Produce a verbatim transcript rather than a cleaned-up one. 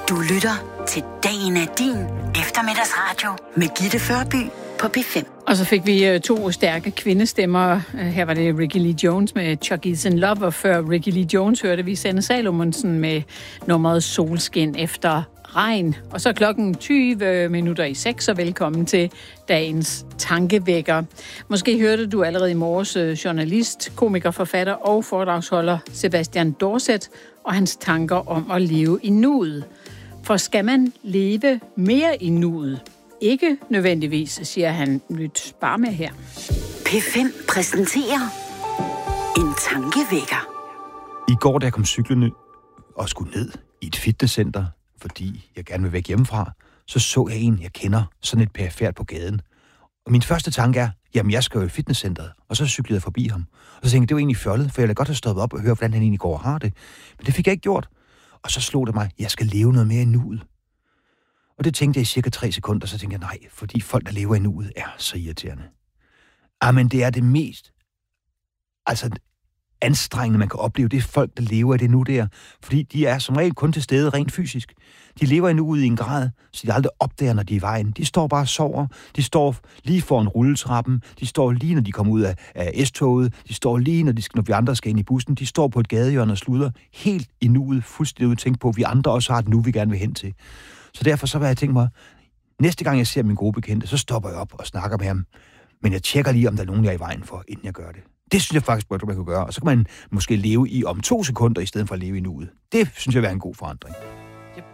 Du lytter til Dagen er din eftermiddagsradio med Gitte Førby på P fem. Og så fik vi to stærke kvindestemmer. Her var det Ricky Lee Jones med Chuck E. in Love, og før Ricky Lee Jones hørte vi Sanne Salomonsen med nummeret Solskin efter regn. Og så klokken tyve minutter i seks, og velkommen til dagens tankevækker. Måske hørte du allerede i morges journalist, komiker, forfatter og foredragsholder Sebastian Dorset og hans tanker om at leve i nuet. For skal man leve mere i nuet? Ikke nødvendigvis, siger han. Lyt bare med her. P fem præsenterer en tankevækker. I går, da jeg kom cyklende og skulle ned i et fitnesscenter, fordi jeg gerne vil væk hjemmefra, så så jeg en, jeg kender, sådan et perifert på gaden. Og min første tanke er, jamen jeg skal jo i fitnesscenteret. Og så cyklede jeg forbi ham. Og så tænkte jeg, det var egentlig fjollet, for jeg ville godt have stoppet op og høre, hvordan han egentlig går og har det. Men det fik jeg ikke gjort. Og så slog det mig, jeg skal leve noget mere i nuet. Og det tænkte jeg i cirka tre sekunder, så tænkte jeg, nej, fordi folk, der lever i nuet, er så irriterende. Jamen, det er det mest altså anstrengende, man kan opleve. Det er folk, der lever i det nu der. Fordi de er som regel kun til stede rent fysisk. De lever i nuet i en grad, så de aldrig opdager, når de er i vejen. De står bare og sover. De står lige foran rulletrappen. De står lige, når de kommer ud af, af S-toget. De står lige, når, de, når vi andre skal ind i bussen. De står på et gadehjørne og sluder helt i nuet, fuldstændig ud tænkt på, at vi andre også har et nu, vi gerne vil hen til. Så derfor så vil jeg tænke mig, næste gang jeg ser min gode bekendte, så stopper jeg op og snakker med ham. Men jeg tjekker lige, om der er nogen, jeg er i vejen for, inden jeg gør det. Det synes jeg faktisk, at man kan gøre. Og så kan man måske leve i om to sekunder, i stedet for at leve i nuet. Det synes jeg vil være en god forandring.